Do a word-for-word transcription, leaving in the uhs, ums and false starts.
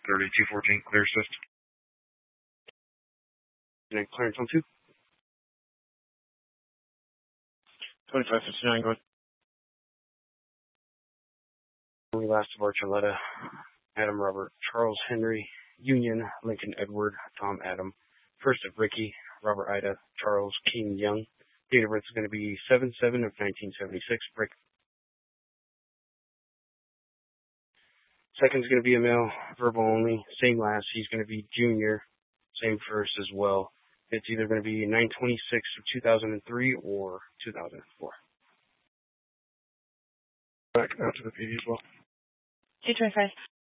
thirty-two fourteen, clear assist. And then clearance on two. twenty-five fifty-nine, go ahead. We last of Archuleta, Adam Robert, Charles Henry, Union, Lincoln Edward, Tom Adam, first of Ricky, Robert Ida, Charles King Young. Date of birth is going to be seven seven of nineteen seventy-six, Rick. Second is going to be a male, verbal only, same last. He's going to be junior, same first as well. It's either going to be nine twenty-six of two thousand three or two thousand four. Back out to the P D as well. two twenty-five.